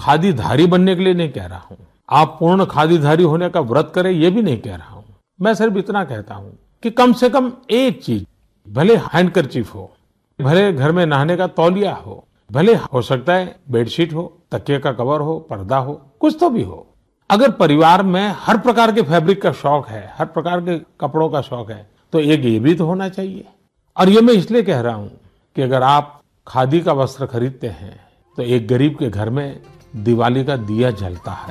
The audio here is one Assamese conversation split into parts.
खादीधारी बनने के लिए नहीं कह रहा हूं, आप पूर्ण खादीधारी होने का व्रत करें ये भी नहीं कह रहा हूं। मैं सिर्फ इतना कहता हूं कि कम से कम एक चीज, भले हैंडकरचीफ हो, भले घर में नहाने का तौलिया हो, भले हो सकता है बेडशीट हो, तकिए का कवर हो, पर्दा हो, कुछ तो भी हो। अगर परिवार में हर प्रकार के फैब्रिक का शौक है, हर प्रकार के कपड़ों का शौक है, तो एक ये भी तो होना चाहिए। और ये मैं इसलिए कह रहा हूं कि अगर आप खादी का वस्त्र खरीदते हैं तो एक गरीब के घर में दिवाली का दिया जलता है।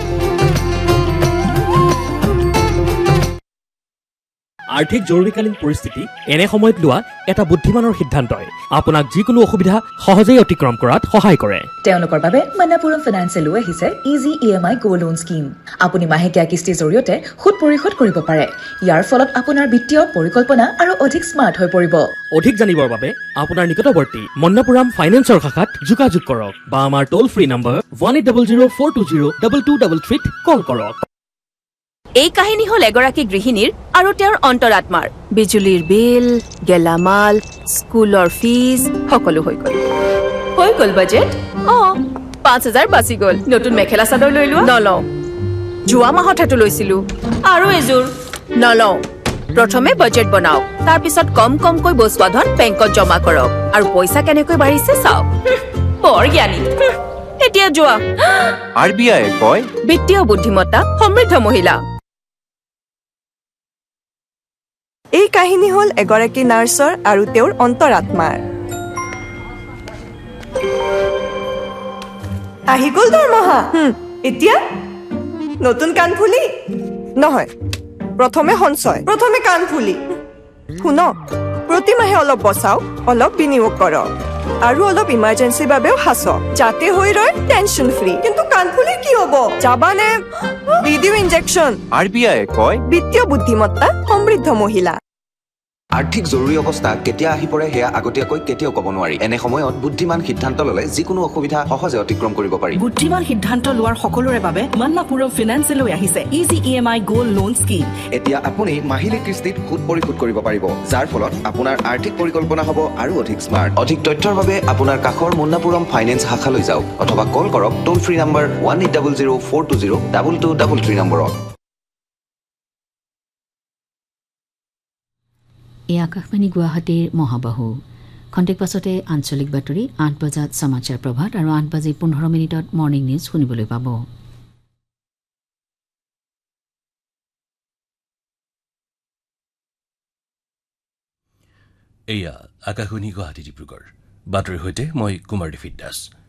आर्थिक जरुरीकालीन परिस्थिति एने সময়ত লোৱা এটা বুদ্ধিমানৰ সিদ্ধান্তই আপোনাক যিকোনো অসুবিধা সহজেই অতিক্ৰম কৰাত সহায় কৰে। তেওঁলোকৰ বাবে মন্নাপুৰম ফাইনেন্সে লৈ আহিছে ইজি ইএমআই গো লোন স্কিম। আপুনি মাহেকীয়া কিস্তিৰ জৰিয়তে সুদ পৰিশোধ কৰিব পাৰে। ইয়াৰ ফলত আপোনাৰ বিত্তীয় পৰিকল্পনা আৰু অধিক স্মাৰ্ট হৈ পৰিব। অধিক জানিবৰ বাবে আপোনাৰ নিকটৱৰ্তী মন্নাপুৰম ফাইনেন্সৰ শাখাত যোগাযোগ কৰক বা আমাৰ টোল ফ্ৰী নম্বৰ 1800-420-2233 কল কৰক। এই কাহিনী হল এগৰাকী গৃহিণীৰ আৰু তেওঁৰ অন্তৰাত্মাৰ। বিজুলীৰ বিল, গেলামাল, স্কুলৰ ফিজ সকলো হৈ গল বাজেট 5000 বাচি গল। নতুন মেখেলা চাদৰ লৈ লোৱা নলওঁ, যোৱা মাহত হেতু লৈছিলো আৰু এযোৰ নলওঁ। প্ৰথমে বাজেট বনাওক, তাৰ পিছত কম কমকৈ বস্তুধন বেংকত জমা কৰক আৰু পইচা কেনেকৈ বাঢ়িছে চাওক। বৰ জ্ঞানী। এতিয়া যোৱা। আৰবিআই কয় বিত্তীয় বুদ্ধিমত্তা সমৃদ্ধ মহিলা। এই কাহিনী হল এগৰাকী নাৰ্ছৰ আৰু তেওঁৰ অন্তৰাত্মাৰ। আহি গল দৰমহা। এতিয়া নতুন কাণফুলি নহয়, প্ৰথমে সঞ্চয়, প্ৰথমে কাণফুলি। শুনক, প্ৰতি মাহে অলপ বচাওক, অলপ বিনিয়োগ কৰক আৰু অলপ ইমাৰ্জেন্সিৰ বাবেও সাঁচক, যাতে হৈ ৰয় টেনচন ফ্ৰী। কিন্তু কাণফুলি কি হ'ব? যাবানে ভিডিঅ ইনজেকচন? আৰবিআই কয় বিত্তীয় বুদ্ধিমত্তা সমৃদ্ধ মহিলা। আৰ্থিক জৰুৰী অৱস্থা কেতিয়া আহি পৰে সেয়া আগতীয়াকৈ কেতিয়াও ক'ব নোৱাৰি। এনে সময়ত বুদ্ধিমান সিদ্ধান্ত ল'লে যিকোনো অসুবিধা সহজে অতিক্ৰম কৰিব পাৰি। বুদ্ধিমান সিদ্ধান্ত লোৱাৰ সকলোৰে বাবে মন্নাপুৰম ফাইনেন্সে লৈ আহিছে easy EMI gold loan scheme. এতিয়া আপুনি মাহিলী কিস্তিত সুদ পৰিশোধ কৰিব পাৰিব, যাৰ ফলত আপোনাৰ আৰ্থিক পৰিকল্পনা হ'ব আৰু অধিক স্মাৰ্ট। অধিক তথ্যৰ বাবে আপোনাৰ কাষৰ মন্নাপুৰম ফাইনেন্স শাখালৈ যাওক অথবা কল কৰক টোল ফ্ৰী নম্বৰ 1800-420-2233 নম্বৰত। এই আকাশবাণী গুৱাহাটীৰ মহাবাহু। খন্তেক পাছতে আঞ্চলিক বাতৰি, 8 বজাত সমাচাৰ প্ৰভাত আৰু 8:15 মৰ্ণিং নিউজ শুনিবলৈ পাব। এয়া আকাশবাণী গুৱাহাটী ডিব্ৰুগড়। বাতৰিৰ সৈতে মই কুমাৰ দেৱিত দাস।